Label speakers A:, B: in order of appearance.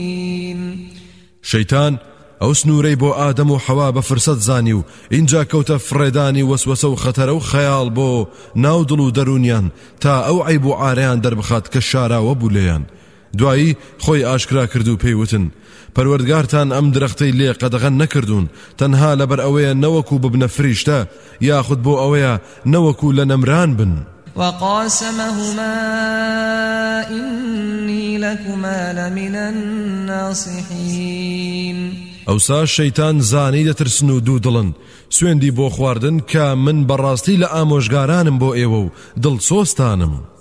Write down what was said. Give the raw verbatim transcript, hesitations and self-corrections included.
A: شەیتان ئەو سنوورەی بۆ ئادەم و حەوا بە فرسەت زانی و اینجا کەوتە فڕێدانی وەسوەسە و خەتەرە و خەیاڵ بۆ ناو دڵ و دەرونیان تا ئەو عەیب و ئارەیان دەربخات کە شاراوە بوو لێیان. دوایی خۆی ئاشکرا کرد و پێیوتن پەروەردگارتان ئەم درەختەی لێ قەدەغەن نەکردوون تەنها لەبەر ئەوەیە نەوەکو ببنە فریشتە یاخود بۆ ئەوەیە نەوەکو لە نەمران بن.
B: وقاسمهما إني لكما لمن الناصحين.
A: ئەوسا شەیتان زانی دەترسن و دوو دڵن سوێندی بۆ خواردن کە من بەڕاستی لە ئامۆژگارانم بۆ ئێوە و دڵسۆستانم.